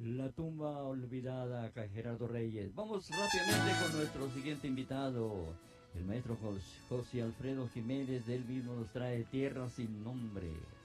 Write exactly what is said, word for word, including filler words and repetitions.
La tumba olvidada, acá Gerardo Reyes. Vamos rápidamente con nuestro siguiente invitado. El maestro Jos- José Alfredo Jiménez, del mismo nos trae Tierra sin nombre.